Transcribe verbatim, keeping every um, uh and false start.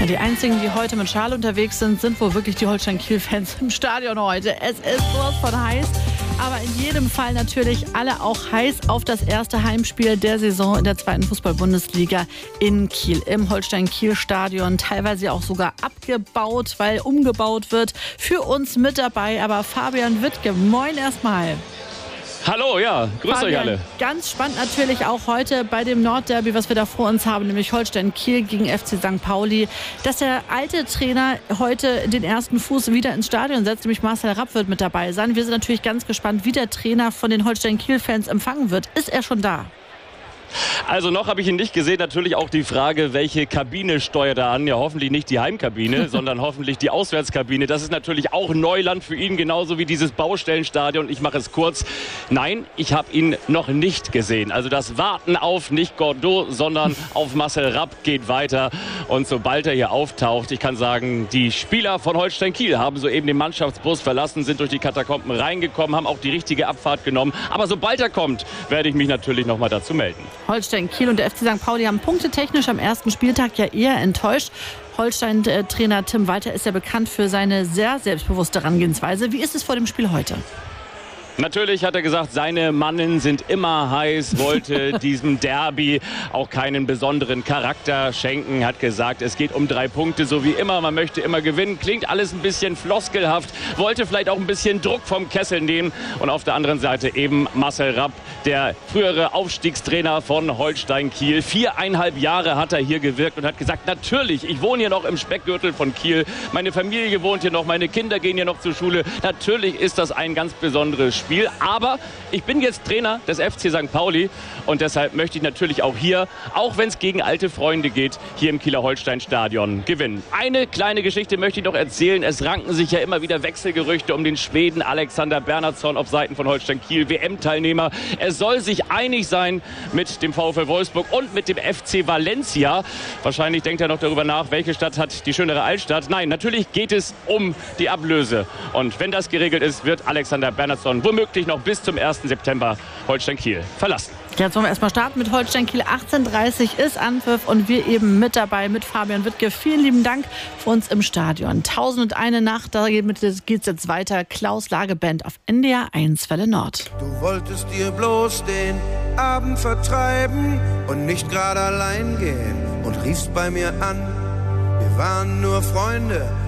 Ja, die einzigen, die heute mit Schal unterwegs sind, sind wohl wirklich die Holstein-Kiel-Fans im Stadion heute. Es ist sowas von heiß, aber in jedem Fall natürlich alle auch heiß auf das erste Heimspiel der Saison in der zweiten Fußball-Bundesliga in Kiel, im Holstein-Kiel-Stadion. Teilweise auch sogar abgebaut, weil umgebaut wird. Für uns mit dabei aber Fabian Wittke. Moin erstmal. Hallo, ja, grüßt Fabian, euch alle. Ganz spannend natürlich auch heute bei dem Nordderby, was wir da vor uns haben, nämlich Holstein-Kiel gegen F C Sankt Pauli, dass der alte Trainer heute den ersten Fuß wieder ins Stadion setzt, nämlich Marcel Rapp wird mit dabei sein. Wir sind natürlich ganz gespannt, wie der Trainer von den Holstein-Kiel-Fans empfangen wird. Ist er schon da? Also noch habe ich ihn nicht gesehen. Natürlich auch die Frage, welche Kabine steuert er an? Ja, hoffentlich nicht die Heimkabine, sondern hoffentlich die Auswärtskabine. Das ist natürlich auch Neuland für ihn, genauso wie dieses Baustellenstadion. Ich mache es kurz. Nein, ich habe ihn noch nicht gesehen. Also das Warten auf nicht Gordeau, sondern auf Marcel Rapp geht weiter. Und sobald er hier auftaucht, ich kann sagen, die Spieler von Holstein Kiel haben soeben den Mannschaftsbus verlassen, sind durch die Katakomben reingekommen, haben auch die richtige Abfahrt genommen. Aber sobald er kommt, werde ich mich natürlich noch mal dazu melden. Holstein Kiel und der F C Sankt Pauli haben punktetechnisch am ersten Spieltag ja eher enttäuscht. Holstein-Trainer Tim Walter ist ja bekannt für seine sehr selbstbewusste Herangehensweise. Wie ist es vor dem Spiel heute? Natürlich hat er gesagt, seine Mannen sind immer heiß, wollte diesem Derby auch keinen besonderen Charakter schenken, hat gesagt, es geht um drei Punkte, so wie immer, man möchte immer gewinnen. Klingt alles ein bisschen floskelhaft, wollte vielleicht auch ein bisschen Druck vom Kessel nehmen. Und auf der anderen Seite eben Marcel Rapp, der frühere Aufstiegstrainer von Holstein Kiel. Viereinhalb Jahre hat er hier gewirkt und hat gesagt, natürlich, ich wohne hier noch im Speckgürtel von Kiel, meine Familie wohnt hier noch, meine Kinder gehen hier noch zur Schule. Natürlich ist das ein ganz besonderes Spiel. Spiel. Aber ich bin jetzt Trainer des F C Sankt Pauli und deshalb möchte ich natürlich auch hier, auch wenn es gegen alte Freunde geht, hier im Kieler Holstein-Stadion gewinnen. Eine kleine Geschichte möchte ich noch erzählen. Es ranken sich ja immer wieder Wechselgerüchte um den Schweden Alexander Bernhardsson auf Seiten von Holstein Kiel, W M-Teilnehmer. Er soll sich einig sein mit dem VfL Wolfsburg und mit dem F C Valencia. Wahrscheinlich denkt er noch darüber nach, welche Stadt hat die schönere Altstadt. Nein, natürlich geht es um die Ablöse. Und wenn das geregelt ist, wird Alexander Bernhardsson womöglich noch bis zum ersten September Holstein Kiel verlassen. Jetzt wollen wir erstmal starten mit Holstein Kiel. achtzehn Uhr dreißig ist Anpfiff und wir eben mit dabei mit Fabian Wittke. Vielen lieben Dank für uns im Stadion. Tausendundeine Nacht, da geht es jetzt weiter. Klaus Lage Band auf N D R eins Welle Nord. Du wolltest dir bloß den Abend vertreiben und nicht gerade allein gehen und riefst bei mir an. Wir waren nur Freunde,